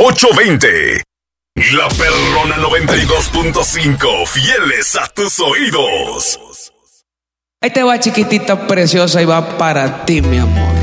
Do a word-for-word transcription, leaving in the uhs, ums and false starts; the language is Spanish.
ochocientos veinte. La Perrona noventa y dos punto cinco, fieles a tus oídos. Ahí te va, chiquitita preciosa, y va para ti, mi amor.